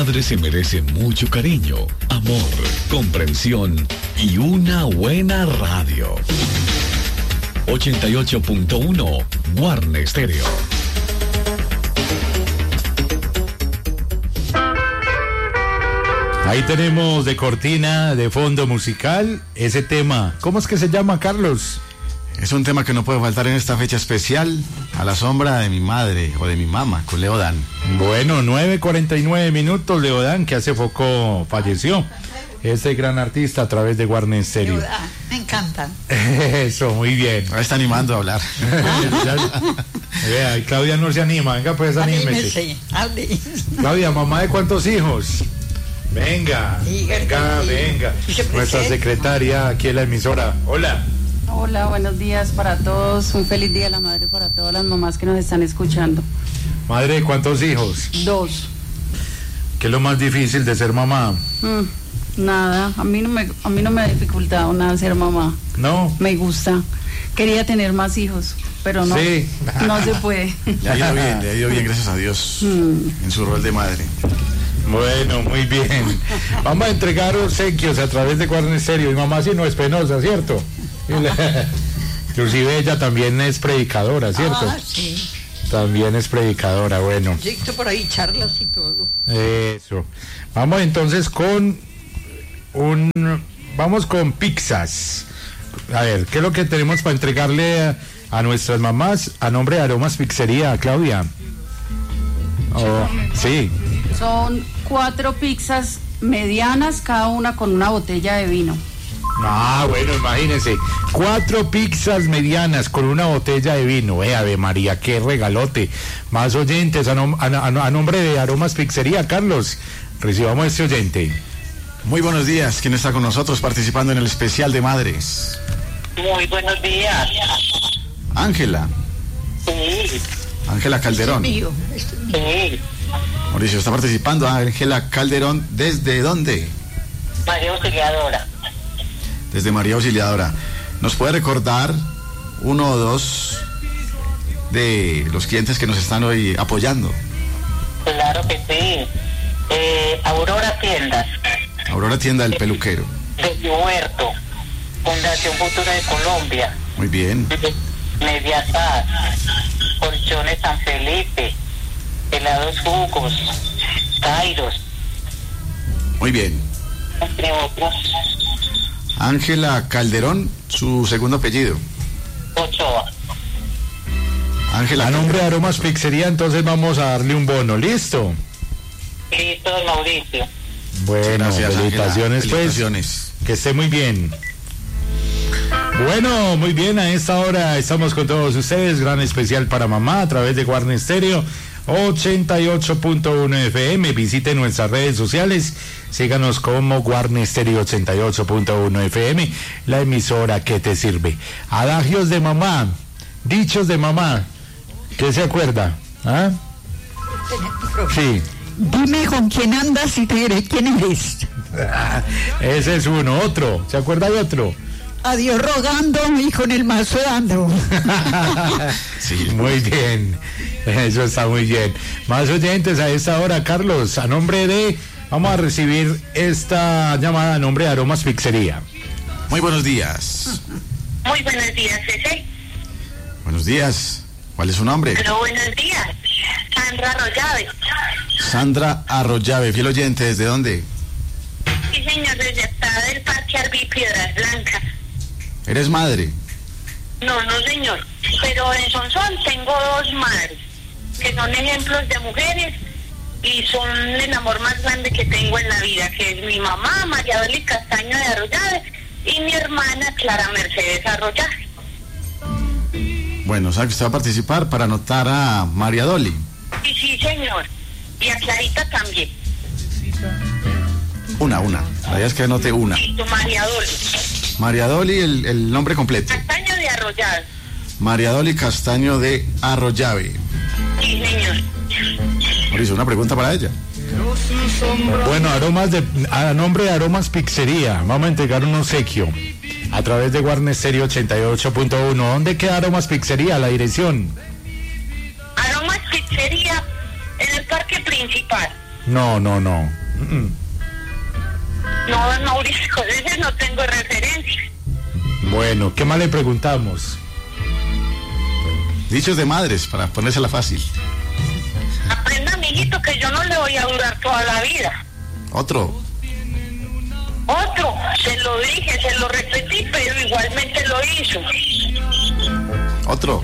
madre se merece mucho cariño, amor, comprensión y una buena radio. 88.1 Guarne Stereo. Ahí tenemos de cortina, de fondo musical, ese tema. ¿Cómo es que se llama, Carlos? Es un tema que no puede faltar en esta fecha especial, A la sombra de mi madre o de mi mamá, con Leodán. Bueno, 9:49 minutos, Leodán, que hace poco falleció. Este gran artista a través de Guarne Stereo. Leodán, me encantan. Eso, muy bien. Ahora está animando a hablar. Vea, Claudia no se anima, venga pues anímese. Claudia, mamá de cuántos hijos. Venga. Nuestra secretaria aquí en la emisora. Hola. Hola, buenos días para todos. Un feliz día de la madre para todas las mamás que nos están escuchando. Madre de cuántos hijos. 2. ¿Qué es lo más difícil de ser mamá? Nada, a mí no me ha dificultado nada ser mamá. No. Me gusta. Quería tener más hijos, pero no. Sí. No se puede. Le ha ido bien, gracias a Dios, en su rol de madre. Bueno, muy bien. Vamos a entregar obsequios a través de Guarne Stereo. Mi mamá sí no es penosa, ¿cierto? Inclusive ella también es predicadora, ¿cierto? Sí. También es predicadora, bueno. Dicto por ahí charlas y todo. Eso. Vamos entonces vamos con pizzas. A ver, ¿qué es lo que tenemos para entregarle a nuestras mamás a nombre de Aromas Pizzería, Claudia? Sí. Son 4 pizzas medianas, cada una con una botella de vino. Ah, bueno, imagínense, 4 pizzas medianas con una botella de vino. Ave María, qué regalote. Más oyentes a nombre de Aromas Pizzería. Carlos, recibamos este oyente. Muy buenos días, ¿quién está con nosotros participando en el especial de madres? Muy buenos días. Ángela. Sí. Ángela Calderón. Sí. Mauricio está participando. Ángela Calderón, ¿desde dónde? María Auxiliadora. Desde María Auxiliadora. ¿Nos puede recordar uno o dos de los clientes que nos están hoy apoyando? Claro que sí. Aurora Tiendas. Aurora Tienda del Peluquero. Desde Huerto. Fundación Futura de Colombia. Muy bien. Mediasat. Colchones San Felipe. Helados Jugos. Kairos. Muy bien. Entre otros. Ángela Calderón, su segundo apellido. Ochoa. Ángela. A nombre de Aromas Pizzería, entonces vamos a darle un bono, ¿listo? Listo, Mauricio. Bueno, gracias, felicitaciones, Ángela. Felicitaciones. Pues, que esté muy bien. Bueno, muy bien, a esta hora estamos con todos ustedes, gran especial para mamá a través de Guarne Stereo 88.1 FM. Visite nuestras redes sociales, síganos como Guarne Stereo 88.1 FM, la emisora que te sirve. Adagios de mamá, dichos de mamá, ¿qué se acuerda? ¿Ah? Sí. Dime con quién andas y te diré quién eres. Ese es uno. Otro, ¿se acuerda de otro? A Dios rogando y con el mazo dando. Sí. Muy bien, eso está muy bien. Más oyentes a esta hora, Carlos, a nombre de, vamos a recibir esta llamada a nombre de Aromas Pizzería. Muy buenos días. Muy buenos días, Cece. Buenos días. ¿Cuál es su nombre? Pero buenos días. Sandra Arroyave. Sandra Arroyave, fiel oyente, ¿desde dónde? Sí, señor, desde acá del Parque Arví, Piedras Blancas. ¿Eres madre? No, señor. Pero en Sonsón tengo 2 madres, que son ejemplos de mujeres y son el amor más grande que tengo en la vida, que es mi mamá, María Dolly Castaño de Arroyave, y mi hermana, Clara Mercedes Arroyave. Bueno, ¿sabe que usted va a participar para anotar a María Dolly? Sí, señor. Y a Clarita también. Una. La idea es que anote una. Listo, María Dolly. María Dolly, el nombre completo. Castaño de Arroyave. María Dolly Castaño de Arroyave. Sí, señor. Mauricio, una pregunta para ella. Bueno, a nombre de Aromas Pizzería, vamos a entregar un obsequio a través de Guarne Stereo 88.1. ¿Dónde queda Aromas Pizzería? La dirección. Aromas Pizzería en el Parque Principal. No. No, Mauricio, con ese no tengo referencia. Bueno, ¿qué más le preguntamos? Dichos de madres, para ponérsela fácil. Aprenda, amiguito, que yo no le voy a durar toda la vida. Otro. Se lo dije, se lo repetí, pero igualmente lo hizo. Otro.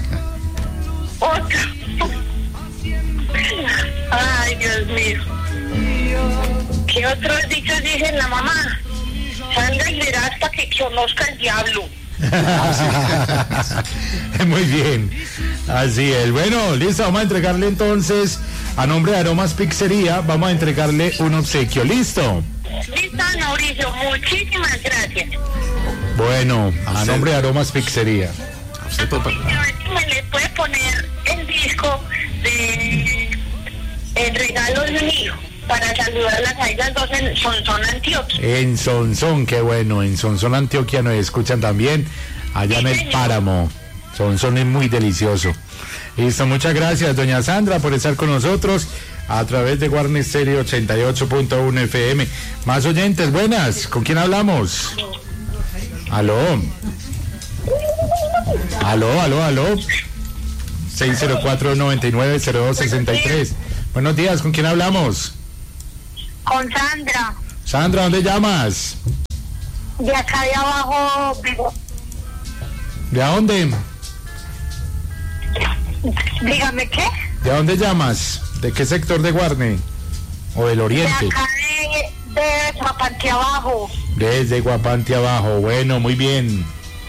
Ay, Dios mío. ¿Qué otros dichos dice la mamá? Salga y verá hasta que conozca el diablo. Muy bien, así es. Bueno, listo, vamos a entregarle entonces, a nombre de Aromas Pizzería, vamos a entregarle un obsequio. ¿Listo? Listo, Mauricio, muchísimas gracias. Bueno, a nombre de Aromas Pizzería. ¿Me le puede poner el disco de El regalo de mi hijo para saludarlas a ellas dos en Sonsón, Antioquia? En Sonsón, qué bueno, en Sonsón, Antioquia nos escuchan también, allá en el Páramo. Sonsón es muy delicioso. Listo, muchas gracias, doña Sandra, por estar con nosotros a través de Guarne Stereo 88.1 FM. Más oyentes, buenas, ¿con quién hablamos? Aló. 604-990263. Buenos días, ¿con quién hablamos? Con Sandra. Sandra, ¿dónde llamas? De acá de abajo. ¿De dónde? Dígame, ¿qué? ¿De dónde llamas? ¿De qué sector de Guarne? ¿O del oriente? De acá de Guapante Abajo. Desde Guapante Abajo. Bueno, muy bien.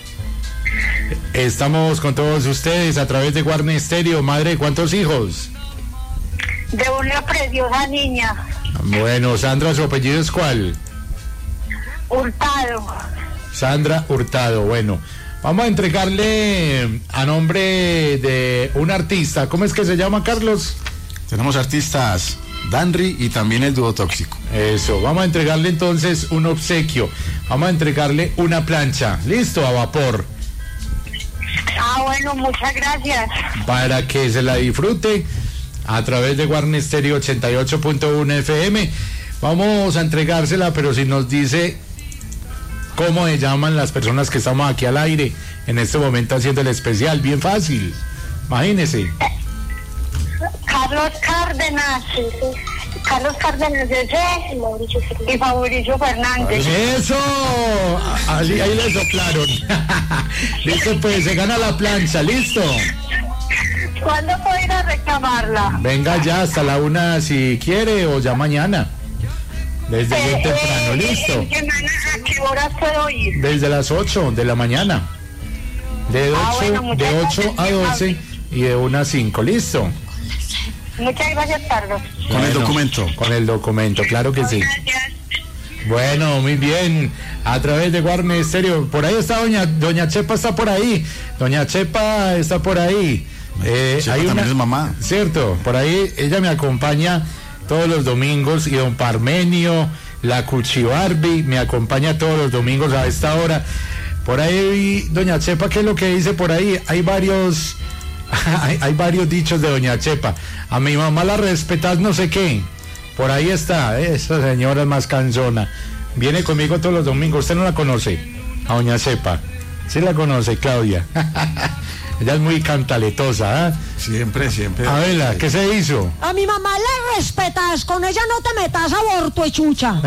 Estamos con todos ustedes a través de Guarne Stereo. Madre, ¿cuántos hijos? De una preciosa niña. Bueno, Sandra, ¿su apellido es cuál? Hurtado. Sandra Hurtado. Bueno, vamos a entregarle a nombre de un artista. ¿Cómo es que se llama, Carlos? Tenemos artistas Danry y también el dúo Tóxico. Eso, vamos a entregarle entonces un obsequio. Vamos a entregarle una plancha. Listo, a vapor. Bueno, muchas gracias. Para que se la disfrute a través de Guarne Stereo 88.1 FM. Vamos a entregársela, pero si nos dice cómo se llaman las personas que estamos aquí al aire en este momento haciendo el especial. Bien fácil, imagínese. Carlos Cárdenas y Fabricio Fernández. Eso, ahí le soplaron. Listo, pues se gana la plancha. Listo. ¿Cuándo puedo ir a reclamarla? Venga ya hasta la 1 si quiere, o ya mañana. Desde muy temprano. Listo. ¿A qué horas puedo ir? Desde las 8 de la mañana. De 8 a 12 y de 1 a 5. Listo. Muchas gracias, Carlos. Con el documento. Con el documento, claro que sí. Gracias. Bueno, muy bien. A través de Guarne Stereo. Por ahí está doña Chepa, está por ahí. Doña Chepa está por ahí. Chepa también es mamá. Cierto, por ahí ella me acompaña todos los domingos, y don Parmenio, la Cuchi Barbie, me acompaña todos los domingos a esta hora. Por ahí, doña Chepa, ¿qué es lo que dice por ahí? Hay varios dichos de doña Chepa. A mi mamá la respetas no sé qué. Por ahí está, esa señora es más cansona. Viene conmigo todos los domingos. ¿Usted no la conoce? A doña Chepa. Sí la conoce, Claudia. Ella es muy cantaletosa, ¿eh? Siempre. A verla, ¿qué se hizo? A mi mamá le respetas, con ella no te metas, aborto, chucha.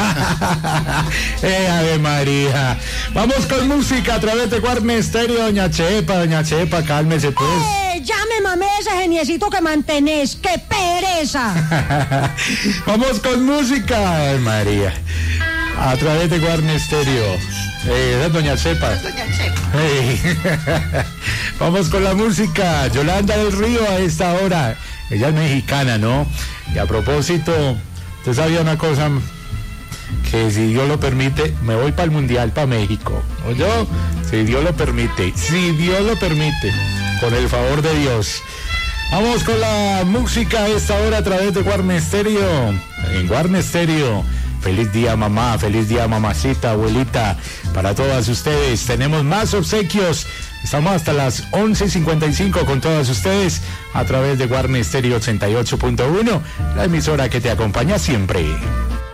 Ave María. Vamos con música a través de Guarne Stereo. Doña Chepa, cálmese pues. Ya me mamé ese geniecito que mantenés, qué pereza. Vamos con música, Ave María. A través de Guarne Stereo. Esa es doña Chepa. Vamos con la música. Yolanda del Río a esta hora. Ella es mexicana, ¿no? Y a propósito, usted sabía una cosa, que si Dios lo permite, me voy para el Mundial, para México. ¿O yo? Si Dios lo permite, con el favor de Dios. Vamos con la música a esta hora a través de Guarne Stereo. En Guarne Stereo Feliz día mamá, feliz día mamacita, abuelita, para todas ustedes. Tenemos más obsequios. Estamos hasta las 11:55 con todas ustedes a través de Guarne Stereo 88.1, la emisora que te acompaña siempre.